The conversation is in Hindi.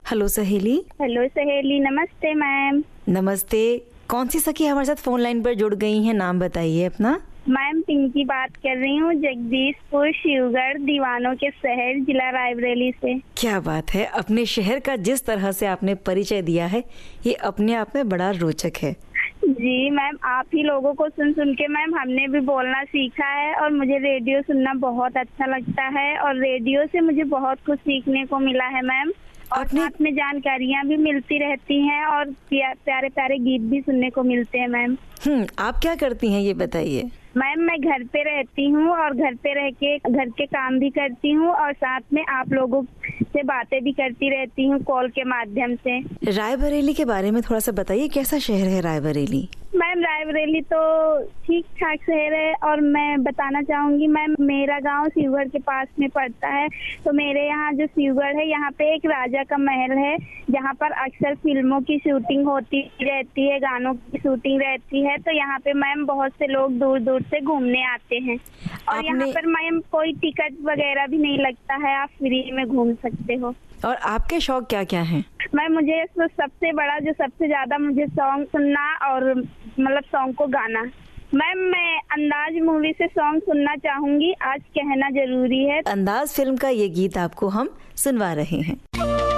हेलो सहेली। हेलो सहेली, नमस्ते मैम। नमस्ते। कौन सी सखी हमारे साथ फोन लाइन पर जुड़ गई हैं? नाम बताइए अपना। मैम पिंकी बात कर रही हूँ, जगदीशपुर शिवगढ़ दीवानों के शहर, जिला रायबरेली से। क्या बात है, अपने शहर का जिस तरह से आपने परिचय दिया है ये अपने आप में बड़ा रोचक है। जी मैम, आप ही लोगों को सुन सुन के मैम हमने भी बोलना सीखा है और मुझे रेडियो सुनना बहुत अच्छा लगता है और रेडियो से मुझे बहुत कुछ सीखने को मिला है मैम। और साथ में जानकारियाँ भी मिलती रहती हैं और प्यारे प्यारे गीत भी सुनने को मिलते हैं मैम। आप क्या करती हैं ये बताइए। मैम मैं घर पे रहती हूँ और घर पे रह के घर के काम भी करती हूँ और साथ में आप लोगों से बातें भी करती रहती हूँ कॉल के माध्यम से। रायबरेली के बारे में थोड़ा सा बताइए, कैसा शहर है रायबरेली? मैम रायबरेली तो ठीक ठाक शहर है और मैं बताना चाहूंगी मैम, मेरा गांव शिवगढ़ के पास में पड़ता है। तो मेरे यहाँ जो शिवगढ़ है, यहाँ पे एक राजा का महल है जहाँ पर अक्सर फिल्मों की शूटिंग होती रहती है, गानों की शूटिंग रहती है। तो यहाँ पे मैम बहुत से लोग दूर दूर से घूमने आते हैं और यहाँ पर मैम कोई टिकट वगैरह भी नहीं लगता है, आप फ्री में घूम सकते हो। और आपके शौक क्या क्या हैं? मैम मुझे सबसे बड़ा जो सबसे ज्यादा मुझे सॉन्ग सुनना और मतलब सॉन्ग को गाना। मैम मैं अंदाज मूवी से सॉन्ग सुनना चाहूंगी, आज कहना जरूरी है। अंदाज फिल्म का ये गीत आपको हम सुनवा रहे हैं।